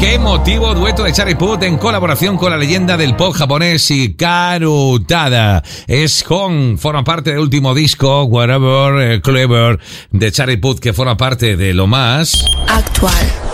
Qué emotivo dueto de Charlie Puth en colaboración con la leyenda del pop japonés Hikaru Utada. Forma parte del último disco, Whatever Clever, de Charlie Puth, que forma parte de lo más actual.